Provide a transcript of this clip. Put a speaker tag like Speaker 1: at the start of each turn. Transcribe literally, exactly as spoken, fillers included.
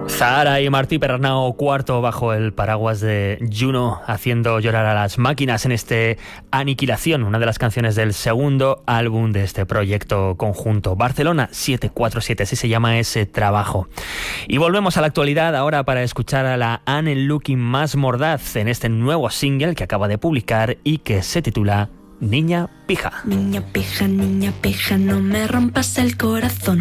Speaker 1: Zahara y Martí Pernau, cuarto bajo el paraguas de Juno, haciendo llorar a las máquinas en este Aniquilación, una de las canciones del segundo álbum de este proyecto conjunto. Barcelona siete cuatro siete, así se llama ese trabajo. Y volvemos a la actualidad ahora para escuchar a la Anne Looking más mordaz en este nuevo single que acaba de publicar y que se titula Niña Pija.
Speaker 2: Niña pija, niña pija, no me rompas el corazón.